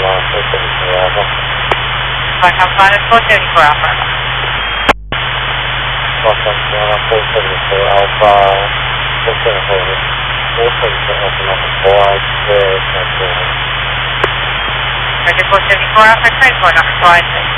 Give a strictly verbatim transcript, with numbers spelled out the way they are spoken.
Vai campare il four seventy-four Alpha. four seventy-four Alpha, four seventy-four, four seventy-four Alpha, number four, I swear, four seventy-four Alpha, twenty-four, number four, I swear.